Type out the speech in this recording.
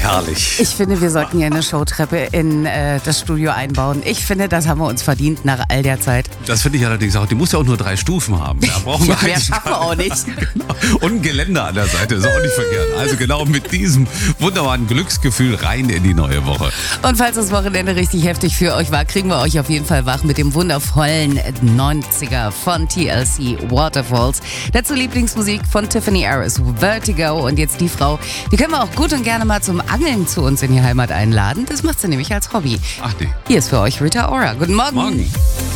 herrlich. Ich finde, wir sollten hier eine Showtreppe in das Studio einbauen. Ich finde, das haben wir uns verdient nach all der Zeit. Das finde ich allerdings auch. Die muss ja auch nur 3 Stufen haben. Da brauchen wir Mehr schaffen wir auch nicht. Genau. Und ein Geländer an der Seite, ist auch nicht verkehrt. Also genau mit diesem wunderbaren Glücksgefühl rein in die neue Woche. Und falls das Wochenende richtig heftig für euch war, kriegen wir euch auf jeden Fall wach mit dem wundervollen 90er von TLC, Waterfalls. Dazu Lieblingsmusik von Tiffany Harris, Vertigo. Und jetzt die Frau, die können wir auch gut und gerne mal zum Angeln zu uns in die Heimat einladen. Das macht sie nämlich als Hobby. Ach nee. Hier ist für euch Rita Ora. Guten Morgen. Morgen.